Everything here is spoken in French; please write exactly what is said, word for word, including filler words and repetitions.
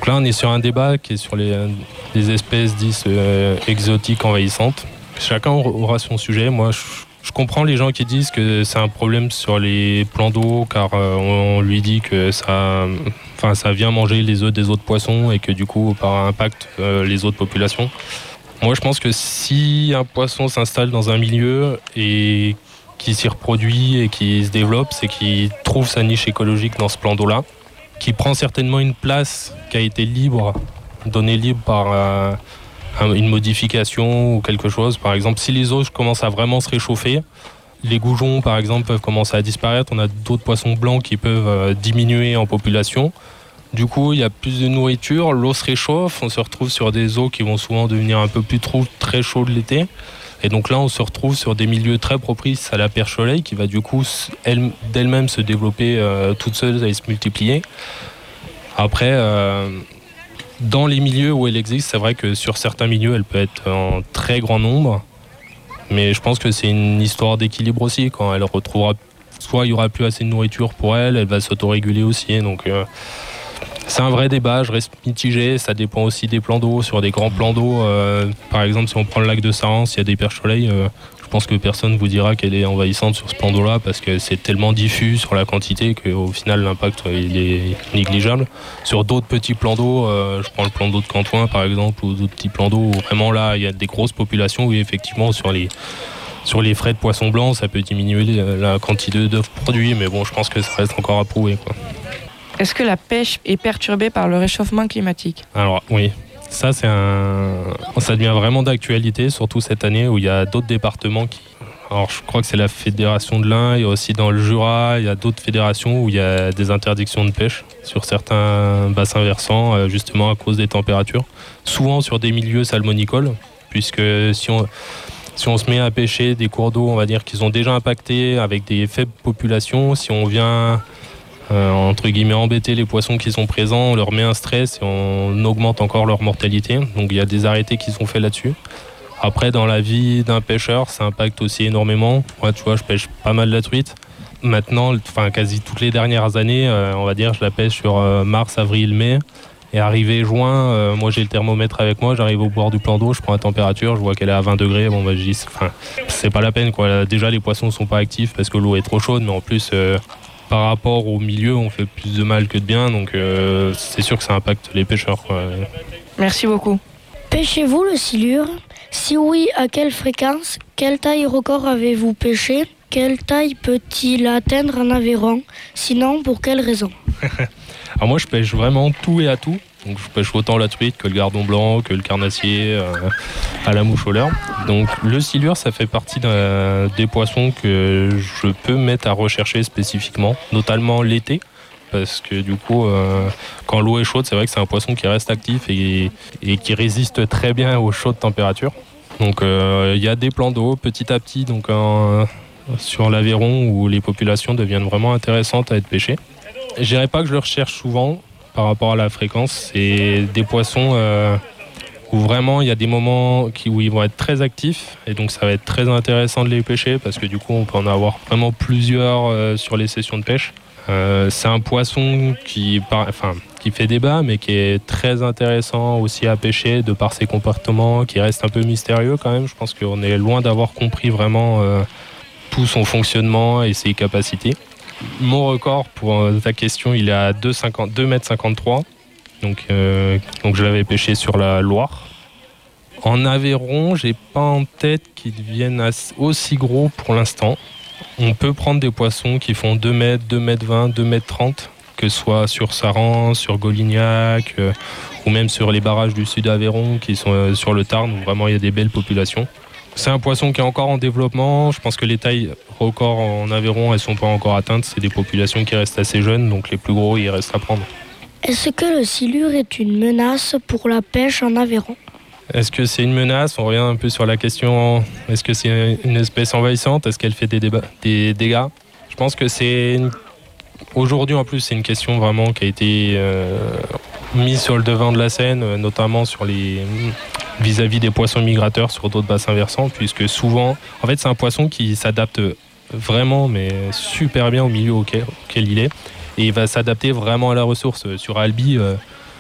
Donc là, on est sur un débat qui est sur les, les espèces dites euh, exotiques envahissantes. Chacun aura son sujet. Moi, je, je comprends les gens qui disent que c'est un problème sur les plans d'eau, car euh, on, on lui dit que ça, enfin, ça vient manger les œufs des autres poissons et que du coup, par impact, euh, les autres populations. Moi, je pense que si un poisson s'installe dans un milieu et qui s'y reproduit et qui se développe, c'est qu'il trouve sa niche écologique dans ce plan d'eau-là, qui prend certainement une place qui a été libre, donnée libre par euh, une modification ou quelque chose. Par exemple, si les eaux commencent à vraiment se réchauffer, les goujons, par exemple, peuvent commencer à disparaître. On a d'autres poissons blancs qui peuvent euh, diminuer en population. Du coup, il y a plus de nourriture, l'eau se réchauffe, on se retrouve sur des eaux qui vont souvent devenir un peu plus trop, très chaudes l'été. Et donc là, on se retrouve sur des milieux très propices à la perche soleil qui va du coup elle, d'elle-même se développer euh, toute seule et se multiplier. Après, euh, dans les milieux où elle existe, c'est vrai que sur certains milieux, elle peut être en très grand nombre. Mais je pense que c'est une histoire d'équilibre aussi. Quand elle retrouvera, soit il n'y aura plus assez de nourriture pour elle, elle va s'autoréguler aussi. Donc, euh, c'est un vrai débat, je reste mitigé, ça dépend aussi des plans d'eau. Sur des grands plans d'eau, euh, par exemple si on prend le lac de Sarance, il y a des perches soleil, euh, je pense que personne ne vous dira qu'elle est envahissante sur ce plan d'eau là parce que c'est tellement diffus sur la quantité qu'au final l'impact il est négligeable. Sur d'autres petits plans d'eau, euh, je prends le plan d'eau de Cantoin par exemple, ou d'autres petits plans d'eau où vraiment là il y a des grosses populations où effectivement sur les Sur les frais de poissons blancs, ça peut diminuer la quantité d'œufs produits, mais bon, je pense que ça reste encore à prouver, quoi. Est-ce que la pêche est perturbée par le réchauffement climatique ? Alors oui, ça c'est un, ça devient vraiment d'actualité, surtout cette année où il y a d'autres départements qui. Alors je crois que c'est la fédération de l'Ain, il y a aussi dans le Jura, il y a d'autres fédérations où il y a des interdictions de pêche sur certains bassins versants, justement à cause des températures. Souvent sur des milieux salmonicoles, puisque si on Si on se met à pêcher des cours d'eau, on va dire qu'ils ont déjà impacté avec des faibles populations, si on vient euh, entre guillemets embêter les poissons qui sont présents, on leur met un stress et on augmente encore leur mortalité. Donc il y a des arrêtés qui sont faits là-dessus. Après, dans la vie d'un pêcheur, ça impacte aussi énormément. Moi, tu vois, je pêche pas mal la truite. Maintenant, enfin quasi toutes les dernières années, euh, on va dire, je la pêche sur euh, mars, avril, mai. Et arrivé juin, euh, moi j'ai le thermomètre avec moi, j'arrive au bord du plan d'eau, je prends la température, je vois qu'elle est à vingt degrés, bon bah je dis, enfin, c'est pas la peine quoi. Déjà les poissons sont pas actifs parce que l'eau est trop chaude, mais en plus euh, par rapport au milieu, on fait plus de mal que de bien, donc euh, c'est sûr que ça impacte les pêcheurs, quoi. Merci beaucoup. Pêchez-vous le silure ? Si oui, à quelle fréquence ? Quelle taille record avez-vous pêché ? Quelle taille peut-il atteindre en Aveyron ? Sinon, pour quelle raison ? Alors moi je pêche vraiment tout et à tout. Donc je pêche autant la truite que le gardon blanc, que le carnassier, euh, à la mouche au leurre. Donc le silure ça fait partie d'un, des poissons que je peux mettre à rechercher spécifiquement, notamment l'été. Parce que du coup, euh, quand l'eau est chaude, c'est vrai que c'est un poisson qui reste actif et, et qui résiste très bien aux chaudes températures. Donc il euh, y a des plans d'eau petit à petit donc, en, sur l'Aveyron où les populations deviennent vraiment intéressantes à être pêchées. Je dirais pas que je le recherche souvent par rapport à la fréquence. C'est des poissons euh, où vraiment il y a des moments qui, où ils vont être très actifs et donc ça va être très intéressant de les pêcher parce que du coup on peut en avoir vraiment plusieurs euh, sur les sessions de pêche. Euh, c'est un poisson qui, enfin, qui fait débat mais qui est très intéressant aussi à pêcher de par ses comportements qui reste un peu mystérieux quand même. Je pense qu'on est loin d'avoir compris vraiment euh, tout son fonctionnement et ses capacités. Mon record pour ta question, il est à deux mètres cinquante-trois. Donc, euh, donc je l'avais pêché sur la Loire. En Aveyron, j'ai pas en tête qu'ils deviennent aussi gros pour l'instant. On peut prendre des poissons qui font deux mètres, deux mètres vingt, deux mètres trente, que ce soit sur Sarance, sur Golignac, euh, ou même sur les barrages du sud d'Aveyron qui sont euh, sur le Tarn, où vraiment il y a des belles populations. C'est un poisson qui est encore en développement. Je pense que les tailles records en Aveyron, elles ne sont pas encore atteintes. C'est des populations qui restent assez jeunes, donc les plus gros, il reste à prendre. Est-ce que le silure est une menace pour la pêche en Aveyron ? Est-ce que c'est une menace ? On revient un peu sur la question, est-ce que c'est une espèce envahissante ? Est-ce qu'elle fait des, déba- des dégâts ? Je pense que c'est... Une... Aujourd'hui, en plus, c'est une question vraiment qui a été euh, mise sur le devant de la scène, notamment sur les... vis-à-vis des poissons migrateurs sur d'autres bassins versants, puisque souvent, en fait, c'est un poisson qui s'adapte vraiment, mais super bien au milieu auquel, auquel il est, et il va s'adapter vraiment à la ressource. Sur Albi, euh,